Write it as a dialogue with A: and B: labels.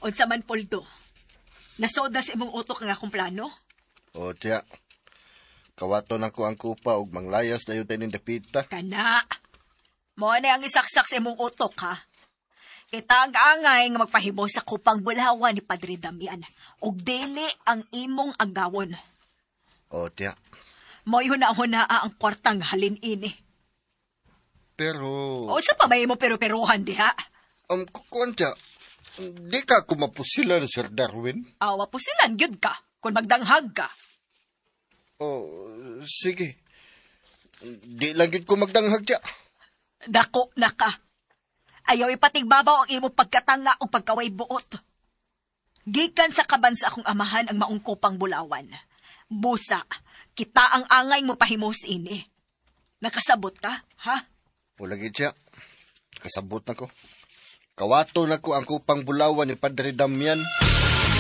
A: Unsa man Poldo, nasoda sa imong utok nga akong plano?
B: O tiya, kawato na ko ang kupa ug manglayas na yun tayo dapita.
A: Kana, mo na ang isaksak sa imong utok, ha? Kita ang angay nga magpahimo sa kupang bulawan ni Padre Damian, ug dili ang imong agawon.
B: O tiya.
A: Mo ihuna-hunaa ang kwartang halin ini.
B: Pero...
A: O sa pa ba mo pero-peruhan diha?
B: Kuwan tiya, di ka kumapusilan, Sir Darwin?
A: Awa po silan, gyud ka, kung magdanghag ka.
B: O, sige. Di lang gid ko magdanghag tiya.
A: Dako na ka. Ayaw ipatigbabaw ang imong pagkatanga o pagkaway buot. Gikan sa kabansa akong amahan ang maungkopang bulawan. Busa, kita ang angay mo pahimos ini. Nakasabot ka, ha?
B: O lagi tiya, kasabot na ko. Kawato na ko ang kupang bulawan ni Padre Damian.